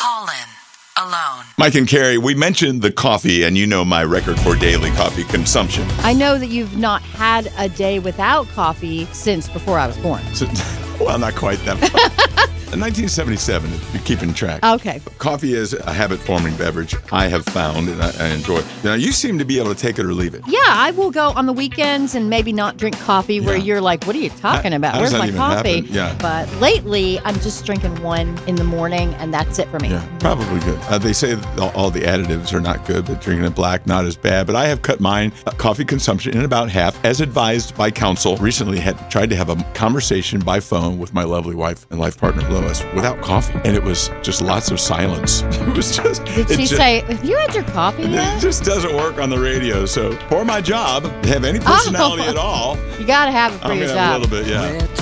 Call in alone. Mike and Carrie, we mentioned the coffee, and you know my record for daily coffee consumption. I know that you've not had a day without coffee since before I was born. So, well, not quite that. 1977, if you're keeping track. Okay. Coffee is a habit-forming beverage I have found, and I enjoy it. Now, you seem to be able to take it or leave it. Yeah, I will go on the weekends and maybe not drink coffee where you're like, what are you talking about? How Where's does that my even coffee? happen? Yeah. But lately, I'm just drinking one in the morning, and that's it for me. Yeah, probably good. They say that all the additives are not good, but drinking it black, not as bad. But I have cut mine coffee consumption in about half, as advised by counsel. Recently tried to have a conversation by phone with my lovely wife and life partner, Lois, without coffee. And it was just lots of silence. It was just... Did she say, have you had your coffee yet? It just doesn't work on the radio. So for my job, to have any personality at all, You got to have it for I'm your going to have job. a little bit, yeah.